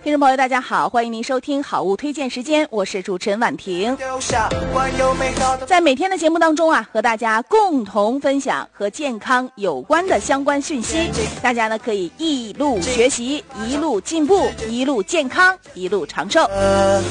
听众朋友大家好，欢迎您收听好物推荐时间，我是主持人婉婷。在每天的节目当中和大家共同分享和健康有关的相关讯息，大家呢可以一路学习，一路进步，一路健康，一路长寿。